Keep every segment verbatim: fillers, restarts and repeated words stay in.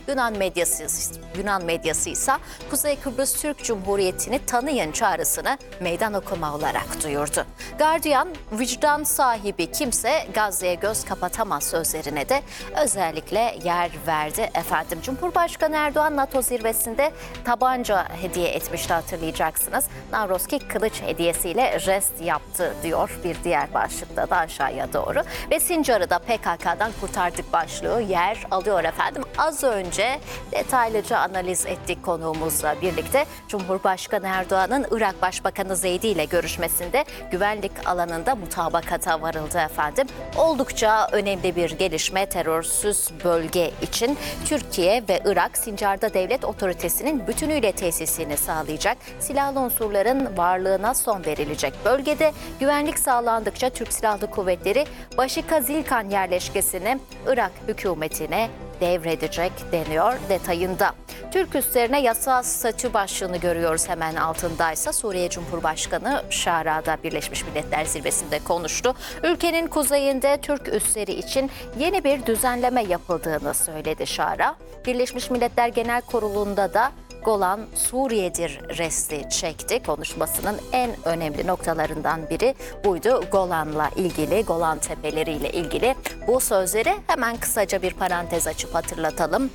Yunan medyası, Yunan medyası ise Kuzey Kıbrıs Türk Cumhuriyeti'ni tanıyın çağrısını meydan okuma olarak duyurdu. Guardian, vicdan sahibi kimse Gazze'ye göz kapatamaz sözlerine de özellikle yer verdi. Efendim, Cumhurbaşkanı Erdoğan NATO zirvesinde tabanca hediye etmişti, hatırlayacaksınız. Navroski kılıç hediyesiyle jest yaptı diyor bir diğer başlıkta da aşağıya doğru. Ve Sincar'ı da P K K'dan kurtardık başlığı yer alıyor efendim. Az önce detaylıca analiz ettik konuğumuzla birlikte. Cumhurbaşkanı Erdoğan'ın Irak Başbakanı Zeydi ile görüşmesinde güvenlik alanında mutabakata varıldı efendim. Oldukça önemli bir gelişme, terörsüz bölge için Türkiye ve Irak Sincar'da devlet otoritesinin bütünüyle tesisini sağlayacak. Silahlı unsurların varlığına son verilecek. Bölgede güvenlik sağlandıkça Türk Silahlı Kuvvetleri Başika Zilkan yerleşkesini Irak hükümetine devredecek deniyor detayında. Türk üslerine yasal statü başlığını görüyoruz, hemen altındaysa Suriye Cumhurbaşkanı Şara'da Birleşmiş Milletler Zirvesi'nde konuştu. Ülkenin kuzeyinde Türk üsleri için yeni bir düzenleme yapıldığını söyledi Şara. Birleşmiş Milletler Genel Kurulu'nda da Golan Suriye'dir resti çekti. Konuşmasının en önemli noktalarından biri buydu. Golan'la ilgili, Golan Tepeleri ile ilgili bu sözleri hemen kısaca bir parantez açıp hatırlatalım.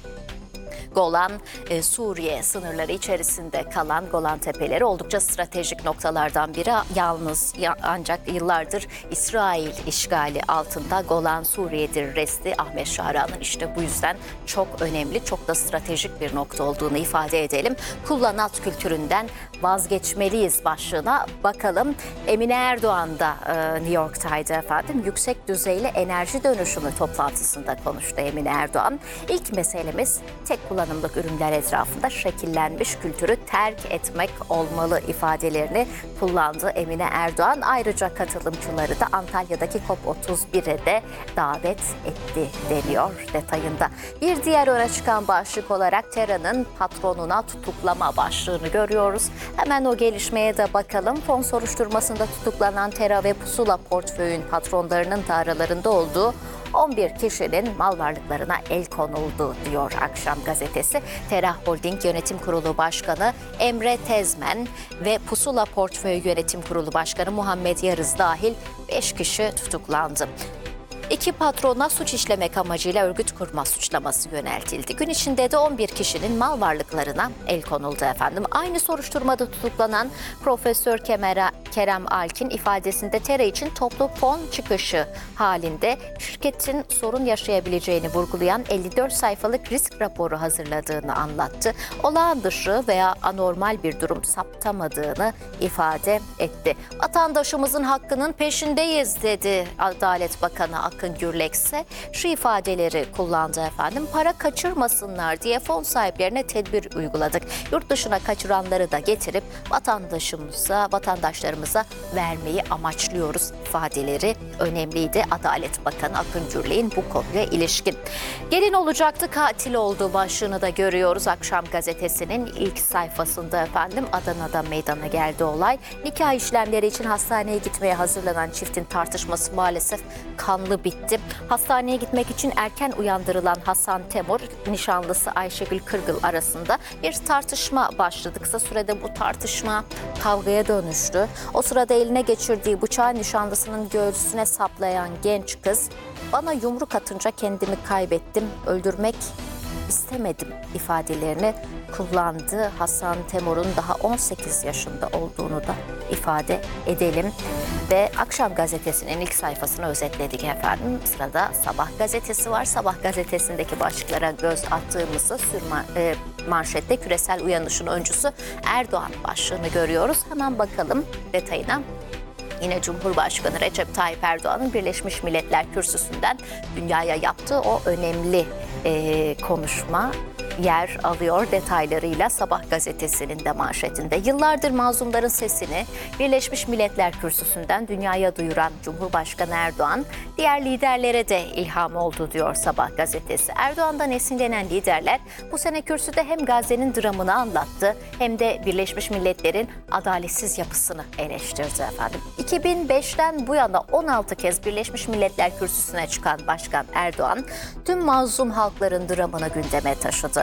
Golan, e, Suriye sınırları içerisinde kalan Golan Tepeleri oldukça stratejik noktalardan biri. Yalnız ya, ancak yıllardır İsrail işgali altında Golan Suriye'dir resti Ahmet Şara'nın işte bu yüzden çok önemli, çok da stratejik bir nokta olduğunu ifade edelim. Kullanat kültüründen vazgeçmeliyiz başlığına bakalım. Emine Erdoğan da e, New York'taydı efendim. Yüksek düzeyli enerji dönüşümü toplantısında konuştu Emine Erdoğan. İlk meselemiz tek kullanımlık ürünler etrafında şekillenmiş kültürü terk etmek olmalı ifadelerini kullandı Emine Erdoğan. Ayrıca katılımcıları da Antalya'daki COP otuz bire de davet etti deniyor detayında. Bir diğer öne çıkan başlık olarak Tera'nın patronuna tutuklama başlığını görüyoruz. Hemen o gelişmeye de bakalım. Fon soruşturmasında tutuklanan Tera ve Pusula portföyün patronlarının da aralarında olduğu on bir kişinin mal varlıklarına el konuldu diyor Akşam Gazetesi. Tera Holding Yönetim Kurulu Başkanı Emre Tezmen ve Pusula Portföy Yönetim Kurulu Başkanı Muhammed Yarız dahil beş kişi tutuklandı. İki patrona suç işlemek amacıyla örgüt kurma suçlaması yöneltildi. Gün içinde de on bir kişinin mal varlıklarına el konuldu efendim. Aynı soruşturmada tutuklanan Profesör Kemera, Kerem Alkin ifadesinde Tera için toplu fon çıkışı halinde şirketin sorun yaşayabileceğini vurgulayan elli dört sayfalık risk raporu hazırladığını anlattı. Olağan dışı veya anormal bir durum saptamadığını ifade etti. Vatandaşımızın hakkının peşindeyiz dedi Adalet Bakanı Akın Gürlek ise şu ifadeleri kullandı efendim. Para kaçırmasınlar diye fon sahiplerine tedbir uyguladık. Yurt dışına kaçıranları da getirip vatandaşımıza, vatandaşlarımıza vermeyi amaçlıyoruz ifadeleri önemliydi. Adalet Bakanı Akın Gürlek'in bu konuya ilişkin. Gelin olacaktı, katil olduğu başlığını da görüyoruz Akşam Gazetesi'nin ilk sayfasında efendim. Adana'da meydana geldi olay. Nikah işlemleri için hastaneye gitmeye hazırlanan çiftin tartışması maalesef kanlı bitti. Hastaneye gitmek için erken uyandırılan Hasan Temur, nişanlısı Ayşegül Kırgıl arasında bir tartışma başladı. Kısa sürede bu tartışma kavgaya dönüştü. O sırada eline geçirdiği bıçağı nişanlısının göğsüne saplayan genç kız, "Bana yumruk atınca kendimi kaybettim, öldürmek istemedim" ifadelerini kullandı. Hasan Temur'un daha on sekiz yaşında olduğunu da ifade edelim. Ve Akşam Gazetesi'nin ilk sayfasını özetledik efendim. Sırada Sabah Gazetesi var. Sabah Gazetesi'ndeki başlıklara göz attığımızda sürma, e, manşette küresel uyanışın öncüsü Erdoğan başlığını görüyoruz. Hemen bakalım detayına. Yine Cumhurbaşkanı Recep Tayyip Erdoğan'ın Birleşmiş Milletler Kürsüsü'nden dünyaya yaptığı o önemli e, konuşma yer alıyor detaylarıyla Sabah Gazetesi'nin de manşetinde. Yıllardır mazlumların sesini Birleşmiş Milletler Kürsüsü'nden dünyaya duyuran Cumhurbaşkanı Erdoğan, diğer liderlere de ilham oldu diyor Sabah Gazetesi. Erdoğan'dan esinlenen liderler bu sene kürsüde hem Gazze'nin dramını anlattı hem de Birleşmiş Milletler'in adaletsiz yapısını eleştirdi efendim. iki bin beşten bu yana on altı kez Birleşmiş Milletler Kürsüsü'ne çıkan Başkan Erdoğan, tüm mazlum halkların dramını gündeme taşıdı.